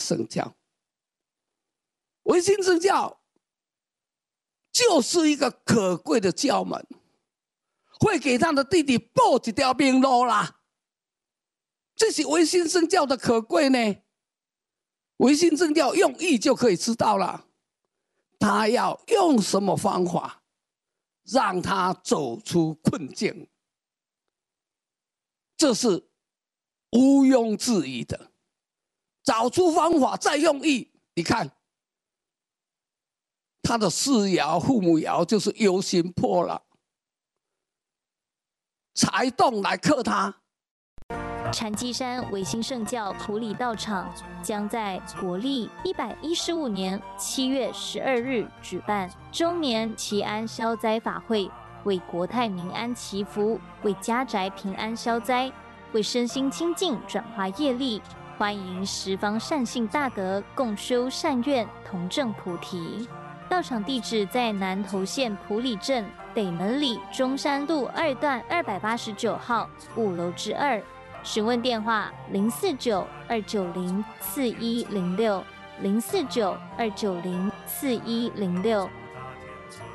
圣教。维新圣教就是一个可贵的教门，会给他的弟弟报一条明路啦。这是维新圣教的可贵呢。维新圣教用意就可以知道了，他要用什么方法让他走出困境，这是毋庸置疑的。找出方法再用意，你看他的四爻父母爻就是忧心叵了，财动来克他。 禅机山维新圣教埔里道场将在国历115年7月12日举办周年祈安消灾法会，为国泰民安祈福，为家宅平安消灾，为身心清净转化业力，欢迎十方善信大德共修善愿，同证菩提。道场地址在南投县埔里镇北门里中山路2段289号5楼之2。询问电话049-290-4106，049-290-4106。